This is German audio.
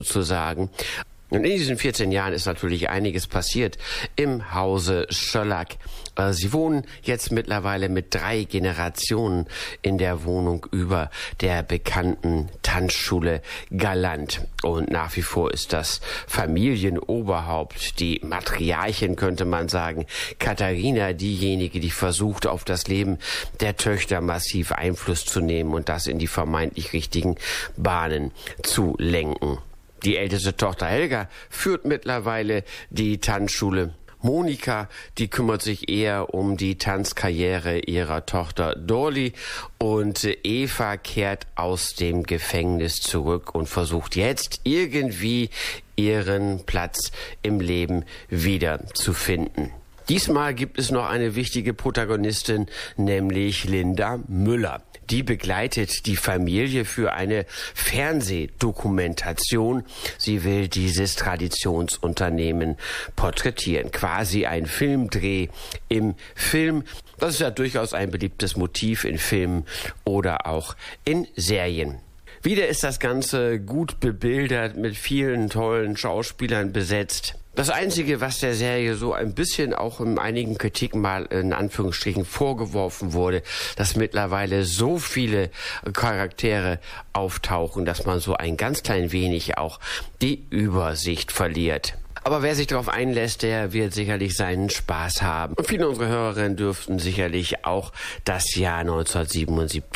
sozusagen. Und in diesen 14 Jahren ist natürlich einiges passiert im Hause Schöllack. Sie wohnen jetzt mittlerweile mit 3 Generationen in der Wohnung über der bekannten Tanzschule Galant. Und nach wie vor ist das Familienoberhaupt, die Matriarchin könnte man sagen, Katharina, diejenige, die versucht, auf das Leben der Töchter massiv Einfluss zu nehmen und das in die vermeintlich richtigen Bahnen zu lenken. Die älteste Tochter Helga führt mittlerweile die Tanzschule. Monika, die kümmert sich eher um die Tanzkarriere ihrer Tochter Dorli, und Eva kehrt aus dem Gefängnis zurück und versucht jetzt irgendwie ihren Platz im Leben wieder zu finden. Diesmal gibt es noch eine wichtige Protagonistin, nämlich Linda Müller. Die begleitet die Familie für eine Fernsehdokumentation. Sie will dieses Traditionsunternehmen porträtieren. Quasi ein Filmdreh im Film. Das ist ja durchaus ein beliebtes Motiv in Filmen oder auch in Serien. Wieder ist das Ganze gut bebildert, mit vielen tollen Schauspielern besetzt. Das Einzige, was der Serie so ein bisschen auch in einigen Kritiken mal in Anführungsstrichen vorgeworfen wurde, dass mittlerweile so viele Charaktere auftauchen, dass man so ein ganz klein wenig auch die Übersicht verliert. Aber wer sich darauf einlässt, der wird sicherlich seinen Spaß haben. Und viele unserer Hörerinnen dürften sicherlich auch das Jahr 1977